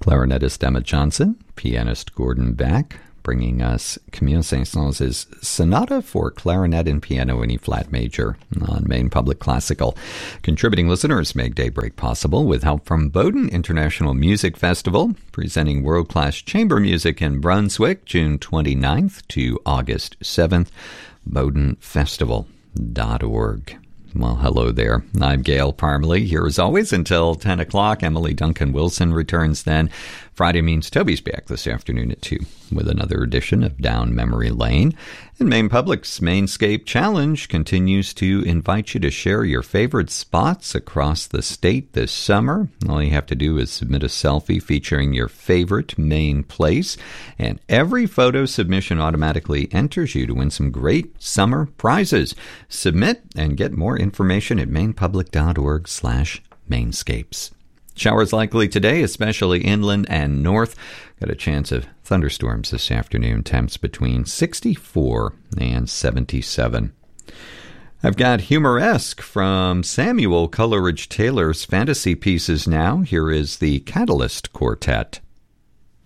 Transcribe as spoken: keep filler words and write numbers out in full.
Clarinetist Emma Johnson, pianist Gordon Beck, bringing us Camille Saint-Saëns' Sonata for Clarinet and Piano in E-flat Major on Maine Public Classical. Contributing listeners make Daybreak possible with help from Bowdoin International Music Festival, presenting world-class chamber music in Brunswick, June twenty-ninth to August seventh, bowdoin festival dot org. Well, hello there. I'm Gail Parmalee, here as always until ten o'clock. Emily Duncan Wilson returns then. Friday means Toby's back this afternoon at two with another edition of Down Memory Lane. And Maine Public's Mainscape Challenge continues to invite you to share your favorite spots across the state this summer. All you have to do is submit a selfie featuring your favorite Maine place, and every photo submission automatically enters you to win some great summer prizes. Submit and get more information at mainepublic.org slash mainscapes. Showers likely today, especially inland and north. Got a chance of thunderstorms this afternoon. Temps between sixty-four and seventy-seven. I've got Humoresque from Samuel Coleridge Taylor's fantasy pieces now. Here is the Catalyst Quartet.